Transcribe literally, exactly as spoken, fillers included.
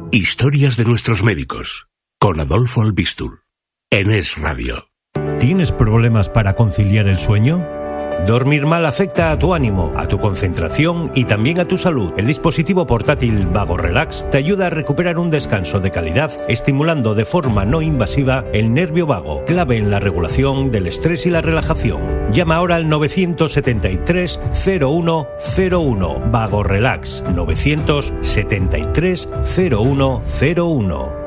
Historias de nuestros médicos, con Adolfo Albistur, en Es Radio. ¿Tienes problemas para conciliar el sueño? Dormir mal afecta a tu ánimo, a tu concentración y también a tu salud. El dispositivo portátil Vago Relax te ayuda a recuperar un descanso de calidad, estimulando de forma no invasiva el nervio vago, clave en la regulación del estrés y la relajación. Llama ahora al nueve siete tres, cero uno cero uno. Vago Relax, nueve siete tres, cero uno cero uno.